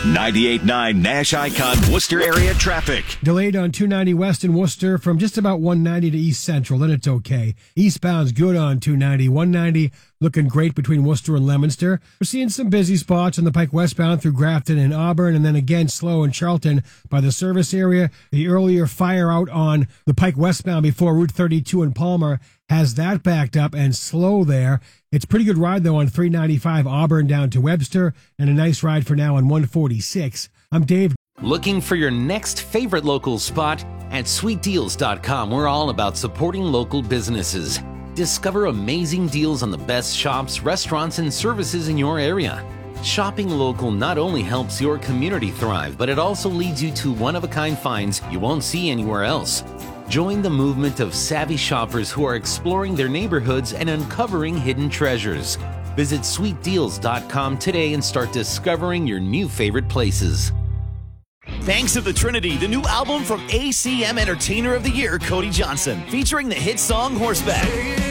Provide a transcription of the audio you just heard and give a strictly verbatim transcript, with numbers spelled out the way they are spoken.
ninety-eight point nine Nash Icon Worcester area traffic. Delayed on two ninety west in Worcester from just about one ninety to East Central, then it's okay. Eastbound's good on two ninety. one ninety looking great between Worcester and Leominster. We're seeing some busy spots on the Pike westbound through Grafton and Auburn, and then again slow in Charlton by the service area. The earlier fire out on the Pike westbound before Route thirty-two in Palmer has that backed up and slow there. It's a pretty good ride, though, on three ninety-five Auburn down to Webster, and a nice ride for now on one forty-six. I'm Dave. Looking for your next favorite local spot? At sweet deals dot com, we're all about supporting local businesses. Discover amazing deals on the best shops, restaurants, and services in your area. Shopping local not only helps your community thrive, but it also leads you to one-of-a-kind finds you won't see anywhere else. Join the movement of savvy shoppers who are exploring their neighborhoods and uncovering hidden treasures. Visit sweet deals dot com today and start discovering your new favorite places. Banks of the Trinity, the new album from A C M Entertainer of the Year, Cody Johnson, featuring the hit song Horseback.